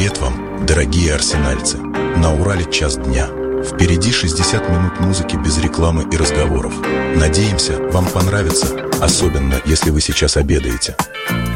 Привет вам, дорогие арсенальцы. На Урале час дня. Впереди 60 минут музыки без рекламы и разговоров. Надеемся, вам понравится, особенно если вы сейчас обедаете.